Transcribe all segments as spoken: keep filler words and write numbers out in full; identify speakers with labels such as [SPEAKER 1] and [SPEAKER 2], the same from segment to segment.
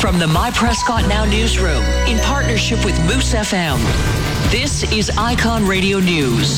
[SPEAKER 1] From the My Prescott Now newsroom, in partnership with Moose F M, this is Icon Radio News.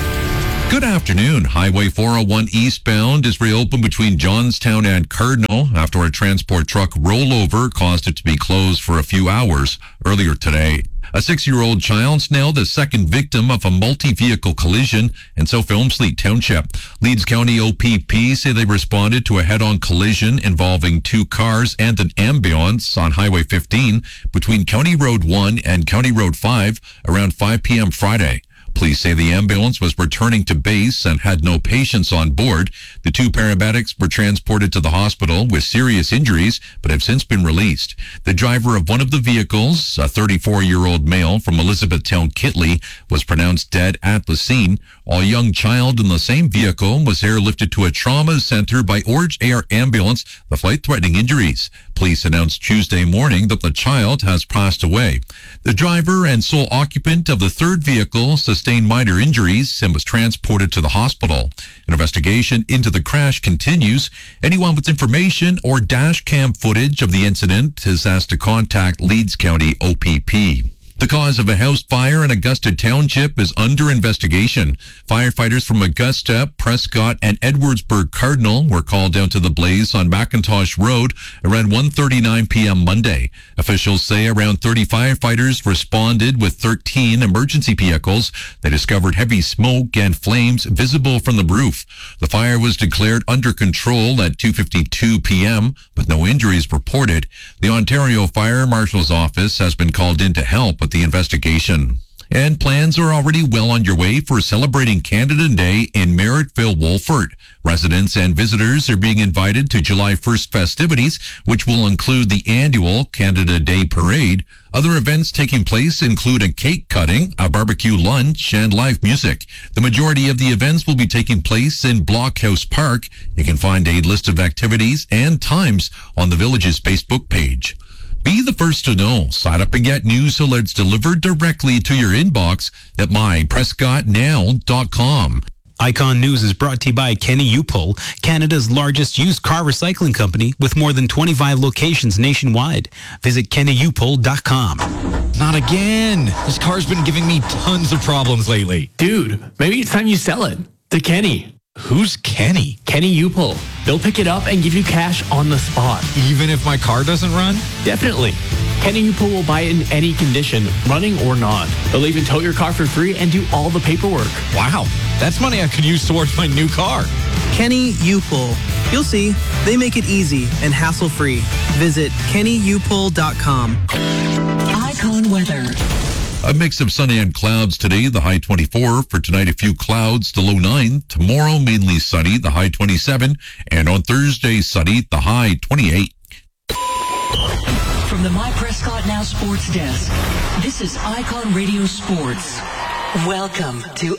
[SPEAKER 2] Good afternoon. Highway four oh one eastbound is reopened between Johnstown and Cardinal after a transport truck rollover caused it to be closed for a few hours earlier today. A six-year-old child's now the second victim of a multi-vehicle collision in South Elmslie Township. Leeds County O P P say they responded to a head-on collision involving two cars and an ambulance on Highway fifteen between County Road one and County Road five around five p.m. Friday. Police say the ambulance was returning to base and had no patients on board. The two paramedics were transported to the hospital with serious injuries, but have since been released. The driver of one of the vehicles, a thirty-four-year-old male from Elizabethtown, Kitley, was pronounced dead at the scene. A young child in the same vehicle was airlifted to a trauma center by Orange Air Ambulance, the flight threatening injuries. Police announced Tuesday morning that the child has passed away. The driver and sole occupant of the third vehicle sustained minor injuries and was transported to the hospital. An investigation into the crash continues. Anyone with information or dash cam footage of the incident is asked to contact Leeds County O P P. The cause of a house fire in Augusta Township is under investigation. Firefighters from Augusta, Prescott, and Edwardsburg Cardinal were called down to the blaze on McIntosh Road around one thirty-nine p.m. Monday. Officials say around thirty firefighters responded with thirteen emergency vehicles. They discovered heavy smoke and flames visible from the roof. The fire was declared under control at two fifty-two p.m., with no injuries reported. The Ontario Fire Marshal's office has been called in to help with the investigation. And plans are already well on your way for celebrating Canada Day in Merrittville, Wolford. Residents and visitors are being invited to July first festivities, which will include the annual Canada Day Parade. Other events taking place include a cake cutting, a barbecue lunch, and live music. The majority of the events will be taking place in Blockhouse Park. You can find a list of activities and times on the village's Facebook page. Be the first to know. Sign up and get news alerts delivered directly to your inbox at my prescott now dot com.
[SPEAKER 3] Icon News is brought to you by Kenny U-Pull, Canada's largest used car recycling company with more than twenty-five locations nationwide. Visit kenny u pull dot com.
[SPEAKER 4] Not again. This car's been giving me tons of problems lately.
[SPEAKER 5] Dude, maybe it's time you sell it to Kenny.
[SPEAKER 4] Who's Kenny?
[SPEAKER 5] Kenny U-Pull. They'll pick it up and give you cash on the spot.
[SPEAKER 4] Even if my car doesn't run?
[SPEAKER 5] Definitely. Kenny U-Pull will buy it in any condition, running or not. They'll even tow your car for free and do all the paperwork.
[SPEAKER 4] Wow, that's money I could use towards my new car.
[SPEAKER 6] Kenny U-Pull. You'll see, they make it easy and hassle-free. Visit kenny u pull dot com.
[SPEAKER 1] Icon weather.
[SPEAKER 2] A mix of sunny and clouds today, the high twenty-four. For tonight, a few clouds, the low nine. Tomorrow, mainly sunny, the high twenty-seven. And on Thursday, sunny, the high twenty-eight.
[SPEAKER 1] From the My Prescott Now Sports Desk, this is Icon Radio Sports. Welcome to